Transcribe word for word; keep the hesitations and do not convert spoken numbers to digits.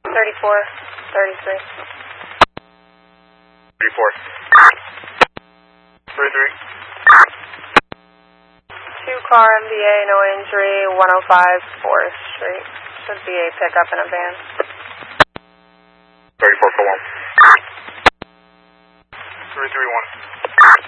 thirty-four, thirty-three. thirty-four. thirty-three. Two car M V A, no injury, one oh five fourth Street. Should be a pickup in a van.